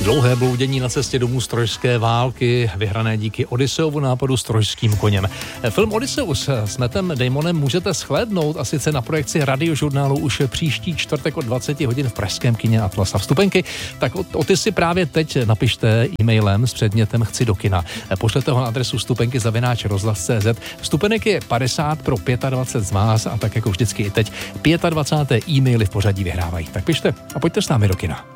Dlouhé bloudění na cestě domů z trojské války, vyhrané díky Odysseovu nápadu s trojským koněm. Film Odysseus s Mattem Damonem můžete shlédnout a sice na projekci Radiožurnálu už příští čtvrtek od 20 hodin v pražském kině Atlas. A vstupenky, tak o ty si právě teď napište e-mailem s předmětem Chci do kina. Pošlete ho na adresu vstupenky@rozhlas.cz. Vstupenek je 50 pro 25 z vás a tak jako vždycky i teď 25. e-maily v pořadí vyhrávají. Tak pište a pojďte s námi do kina.